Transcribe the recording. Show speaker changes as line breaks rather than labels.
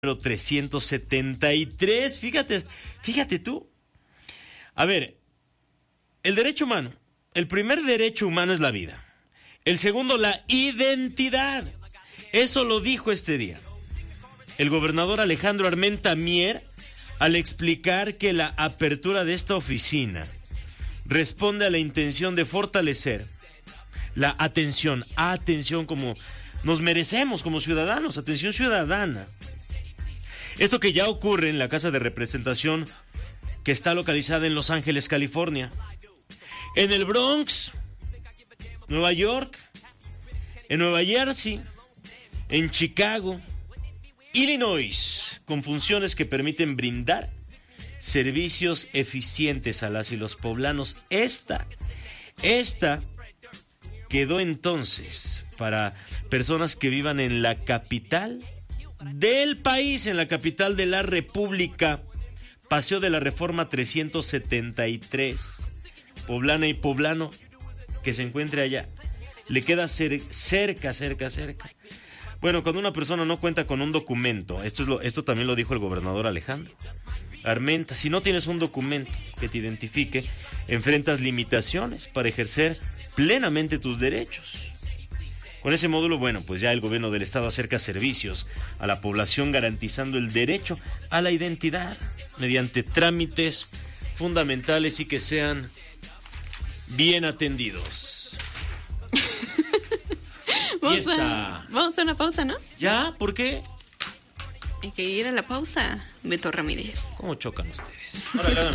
número 373. Fíjate tú. A ver, el derecho humano. El primer derecho humano es la vida. El segundo, la identidad. Eso lo dijo este día el gobernador Alejandro Armenta Mier al explicar que la apertura de esta oficina responde a la intención de fortalecer la atención como nos merecemos como ciudadanos, atención ciudadana. Esto que ya ocurre en la Casa de Representación que está localizada en Los Ángeles, California, en el Bronx, Nueva York, en Nueva Jersey, en Chicago, Illinois, con funciones que permiten brindar servicios eficientes a las y los poblanos. Esta quedó entonces para personas que vivan en la capital del país, en la capital de la República, Paseo de la Reforma 373. Poblana y poblano que se encuentre allá, le queda cerca. Bueno, cuando una persona no cuenta con un documento, esto también lo dijo el gobernador Alejandro Armenta, si no tienes un documento que te identifique, enfrentas limitaciones para ejercer plenamente tus derechos. Con ese módulo, bueno, pues ya el gobierno del estado acerca servicios a la población garantizando el derecho a la identidad mediante trámites fundamentales y que sean bien atendidos.
Vamos a hacer una pausa, ¿no?
¿Ya? ¿Por qué?
Hay que ir a la pausa, Beto Ramírez.
¿Cómo chocan ustedes? Ahora